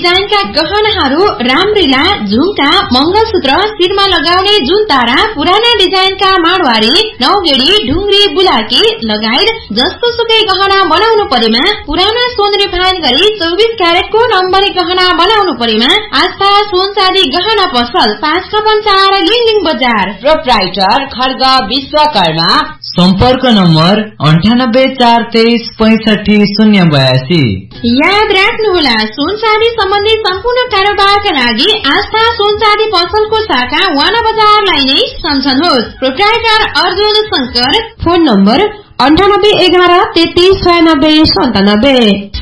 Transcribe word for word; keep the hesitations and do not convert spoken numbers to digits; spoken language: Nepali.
डिजाइनका गहनाहरू, रामरीला, झुम्का, मंगलसूत्र, शिरमा लगाउने जुन तारा, पुराना डिजाइनका माडवारी, नौगेडी, ढुङ्ग्री, बुलाकी लगायत जस्तो सुकै गहना बनाउनु परेमा, पुराना सोन रिफाइन गरी चौबीस क्यारेटको नम्बरी गहना बनाउनु परेमा आस्था सोन चाँदी गहना पसल पाँच खपन चार लिङलिङ बजार। प्रोप्राइटर खड्ग विश्वकर्मा। सम्पर्क नम्बर अन्ठानब्बे चार तेइस पैंसठी शून्य बयासी। याद राख्नुहोला, सोन चाँदी सम्बन्धी सम्पूर्ण कारोबारका लागि आस्था सोन चाँदी पसलको शाखा वाना बजारलाई नै सम्झनुहोस्। Proprietor Arjun Shankar. Phone number अन्ठानब्बे एघार तेत्तीस छयानब्बे सन्तानब्बे।